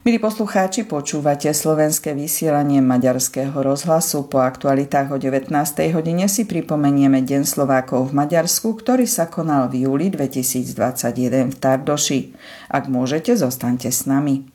Milí poslucháči, počúvate slovenské vysielanie Maďarského rozhlasu. Po aktualitách o 19. hodine si pripomenieme Deň Slovákov v Maďarsku, ktorý sa konal v júli 2021 v Tardoši. Ak môžete, zostaňte s nami.